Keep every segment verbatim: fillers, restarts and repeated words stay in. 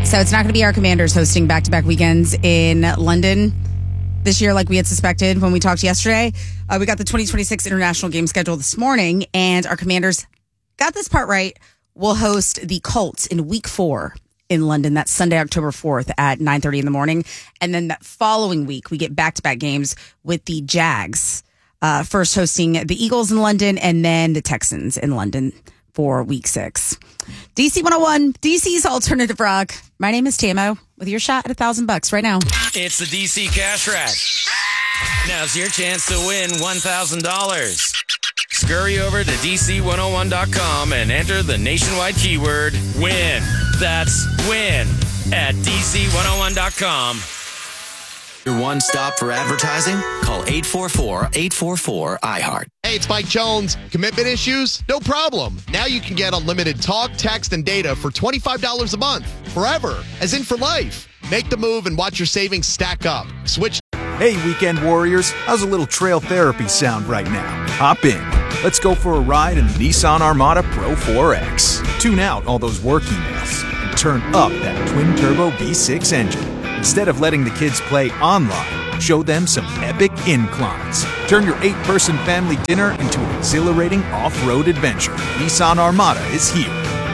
So it's not going to be our Commanders hosting back-to-back weekends in London this year like we had suspected when we talked yesterday. Uh, we got the twenty twenty-six international game schedule this morning, and our Commanders got this part right. We'll host the Colts in week four in London. That's Sunday, October fourth at nine thirty in the morning. And then that following week, we get back-to-back games with the Jags. Uh, first hosting the Eagles in London and then the Texans in London for week six. D C one oh one, D C's Alternative Rock. My name is Tamo with your shot at a thousand bucks right now. It's the D C Cash Rack. Now's your chance to win one thousand dollars. Scurry over to D C one oh one dot com and enter the nationwide keyword WIN. That's WIN at D C one oh one dot com. Your one stop for advertising? Call eight four four, eight four four, I heart. Hey, it's Mike Jones. Commitment issues? No problem. Now you can get unlimited talk, text, and data for twenty-five dollars a month. Forever. As in for life. Make the move and watch your savings stack up. Switch. Hey, weekend warriors. How's a little trail therapy sound right now? Hop in. Let's go for a ride in the Nissan Armada Pro four X. Tune out all those work emails and turn up that twin-turbo V six engine. Instead of letting the kids play online, show them some epic inclines. Turn your eight-person family dinner into an exhilarating off-road adventure. Nissan Armada is here.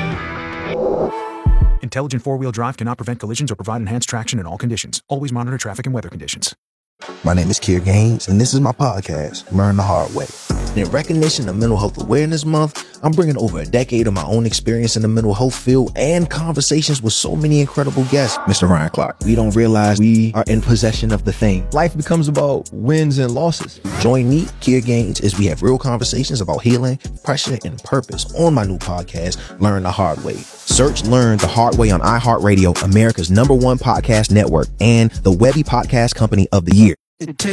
Intelligent four-wheel drive cannot prevent collisions or provide enhanced traction in all conditions. Always monitor traffic and weather conditions. My name is Kier Gaines, and this is my podcast, Learn the Hard Way. In recognition of Mental Health Awareness Month, I'm bringing over a decade of my own experience in the mental health field and conversations with so many incredible guests. Mister Ryan Clark, we don't realize we are in possession of the thing. Life becomes about wins and losses. Join me, Kier Gaines, as we have real conversations about healing, pressure, and purpose on my new podcast, Learn the Hard Way. Search Learn the Hard Way on iHeartRadio, America's number one podcast network, and the Webby Podcast Company of the Year. It